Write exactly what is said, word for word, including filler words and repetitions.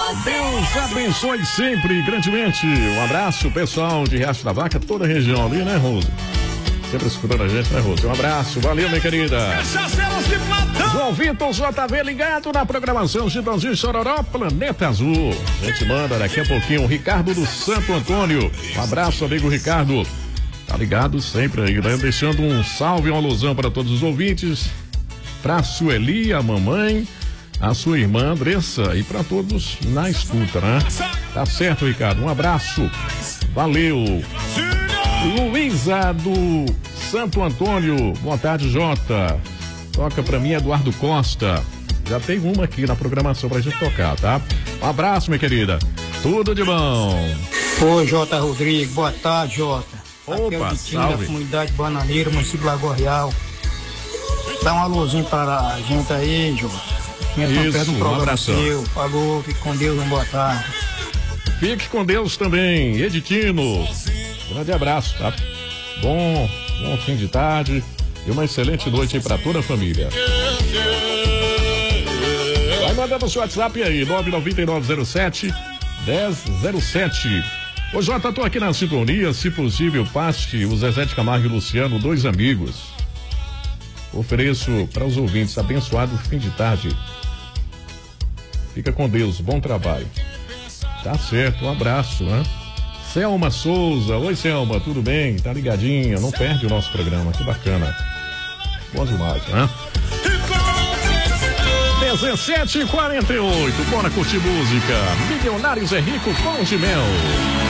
Deus abençoe sempre, grandemente. Um abraço, pessoal de Riacho da Vaca, toda a região ali, né, Rose? Sempre escutando a gente, né, Rose? Um abraço, valeu, minha querida. João Vitor J V ligado na programação Chitãozinho Chororó, Planeta Azul. A gente manda daqui a pouquinho o Ricardo do Santo Antônio. Um abraço, amigo Ricardo. Tá ligado sempre aí, né? Deixando um salve e uma alusão para todos os ouvintes. Pra Sueli, a mamãe, a sua irmã Andressa e para todos na escuta, né? Tá certo, Ricardo. Um abraço. Valeu. Luísa do Santo Antônio. Boa tarde, Jota. Toca pra mim, Eduardo Costa. Já tem uma aqui na programação pra gente tocar, tá? Um abraço, minha querida. Tudo de bom. Oi, Jota Rodrigues. Boa tarde, Jota. Opa, aqui é o Vitinho salve. da comunidade Bananeira, município Lagoa Real. Dá uma luzinha para a gente aí, Jota. Isso, um abraço. Seu. Falou, fique com Deus, uma boa tarde. Fique com Deus também, Editino. Grande abraço, tá? Bom, bom fim de tarde e uma excelente noite aí pra toda a família. Vai mandando o seu WhatsApp aí, nove nove nove zero sete um zero zero sete. Ô Jota, tô aqui na sintonia, se possível, passe o Zezé de Camargo e Luciano, dois amigos. Ofereço para os ouvintes abençoado fim de tarde. Fica com Deus, bom trabalho. Tá certo, um abraço, né? Selma Souza, oi Selma, tudo bem? Tá ligadinha, não perde o nosso programa, que bacana. Bom demais, né? dezessete e quarenta e oito, bora curtir música. Milionários é rico, pão de mel.